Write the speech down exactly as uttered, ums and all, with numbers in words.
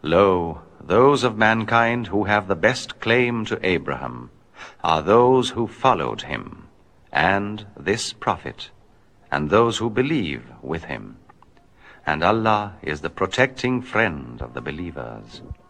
Lo, those of mankind who have the best claim to Abraham are those who followed him, and this prophet, and those who believe with him. And Allah is the protecting friend of the believers.